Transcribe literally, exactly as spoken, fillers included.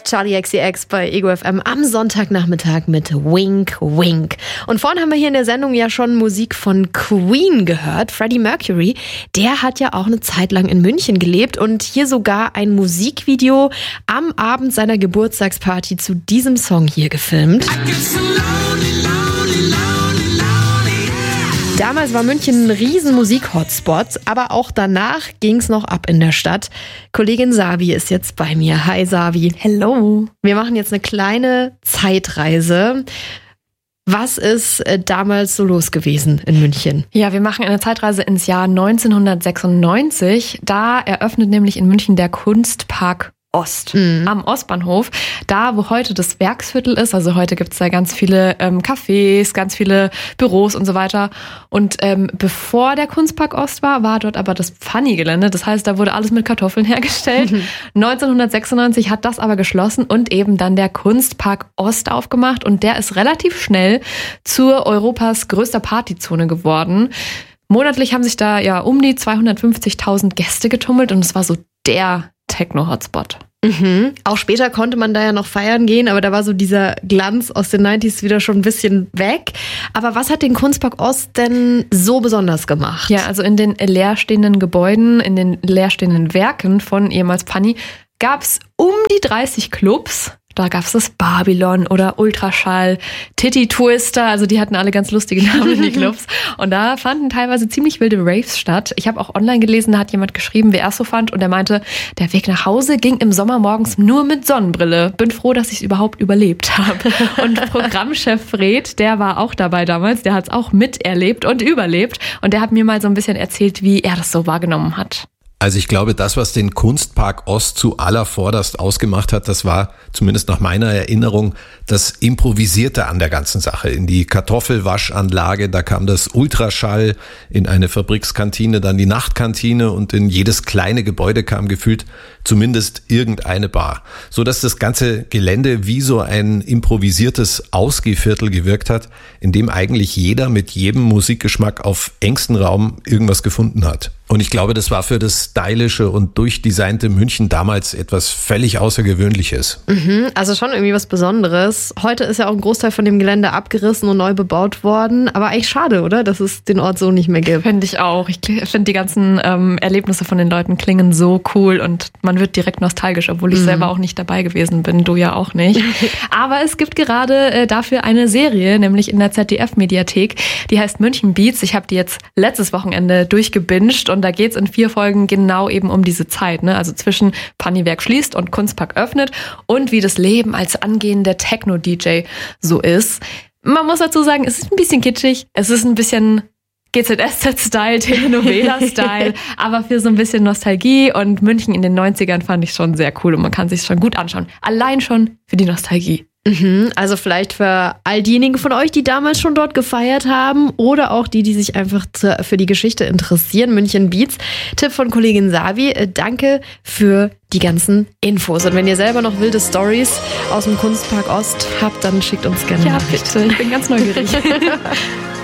Charli X C X bei Ego F M am Sonntagnachmittag mit Wink Wink. Und vorhin haben wir hier in der Sendung ja schon Musik von Queen gehört. Freddie Mercury, der hat ja auch eine Zeit lang in München gelebt und hier sogar ein Musikvideo am Abend seiner Geburtstagsparty zu diesem Song hier gefilmt. Damals war München ein riesen Musik-Hotspot, aber auch danach ging's noch ab in der Stadt. Kollegin Savi ist jetzt bei mir. Hi Savi. Hello. Wir machen jetzt eine kleine Zeitreise. Was ist damals so los gewesen in München? Ja, wir machen eine Zeitreise ins Jahr neunzehnhundertsechsundneunzig. Da eröffnet nämlich in München der Kunstpark Ost, mhm. am Ostbahnhof, da wo heute das Werksviertel ist. Also heute gibt's da ganz viele ähm, Cafés, ganz viele Büros und so weiter. Und ähm, bevor der Kunstpark Ost war, war dort aber das Pfanni-Gelände. Das heißt, da wurde alles mit Kartoffeln hergestellt. Mhm. neunzehnhundertsechsundneunzig hat das aber geschlossen und eben dann der Kunstpark Ost aufgemacht. Und der ist relativ schnell zur Europas größter Partyzone geworden. Monatlich haben sich da ja um die zweihundertfünfzigtausend Gäste getummelt und es war so der Techno-Hotspot. Mhm. Auch später konnte man da ja noch feiern gehen, aber da war so dieser Glanz aus den neunziger wieder schon ein bisschen weg. Aber was hat den Kunstpark Ost denn so besonders gemacht? Ja, also in den leerstehenden Gebäuden, in den leerstehenden Werken von ehemals Pfanni gab es um die dreißig Clubs. Da gab es das Babylon oder Ultraschall, Titty Twister, also die hatten alle ganz lustige Namen in die Clubs. Und da fanden teilweise ziemlich wilde Raves statt. Ich habe auch online gelesen, da hat jemand geschrieben, wie er es so fand. Und er meinte, der Weg nach Hause ging im Sommer morgens nur mit Sonnenbrille. Bin froh, dass ich es überhaupt überlebt habe. Und Programmchef Fred, der war auch dabei damals, der hat es auch miterlebt und überlebt. Und der hat mir mal so ein bisschen erzählt, wie er das so wahrgenommen hat. Also ich glaube, das, was den Kunstpark Ost zu allervorderst ausgemacht hat, das war zumindest nach meiner Erinnerung das Improvisierte an der ganzen Sache. In die Kartoffelwaschanlage, da kam das Ultraschall, in eine Fabrikskantine dann die Nachtkantine und in jedes kleine Gebäude kam gefühlt zumindest irgendeine Bar. So dass das ganze Gelände wie so ein improvisiertes Ausgehviertel gewirkt hat, in dem eigentlich jeder mit jedem Musikgeschmack auf engstem Raum irgendwas gefunden hat. Und ich glaube, das war für das stylische und durchdesignte München damals etwas völlig Außergewöhnliches. Mhm, also schon irgendwie was Besonderes. Heute ist ja auch ein Großteil von dem Gelände abgerissen und neu bebaut worden. Aber eigentlich schade, oder? Dass es den Ort so nicht mehr gibt. Finde ich auch. Ich finde, die ganzen ähm, Erlebnisse von den Leuten klingen so cool und man wird direkt nostalgisch, obwohl ich mhm. selber auch nicht dabei gewesen bin. Du ja auch nicht. Aber es gibt gerade äh, dafür eine Serie, nämlich in der Z D F-Mediathek. Die heißt München Beats. Ich habe die jetzt letztes Wochenende durchgebinged und Und da geht's in vier Folgen genau eben um diese Zeit, ne? Also zwischen Pfanniwerk schließt und Kunstpark öffnet und wie das Leben als angehender Techno-D J so ist. Man muss dazu sagen, es ist ein bisschen kitschig, es ist ein bisschen G Z S Z-Style, Telenovela-Style, aber für so ein bisschen Nostalgie und München in den neunzigern fand ich schon sehr cool und man kann sich schon gut anschauen. Allein schon für die Nostalgie. Mhm, also vielleicht für all diejenigen von euch, die damals schon dort gefeiert haben oder auch die, die sich einfach zu, für die Geschichte interessieren. München Beats. Tipp von Kollegin Savi. Danke für die ganzen Infos. Und wenn ihr selber noch wilde Stories aus dem Kunstpark Ost habt, dann schickt uns gerne Ja, Nachricht. bitte. Ich bin ganz neugierig.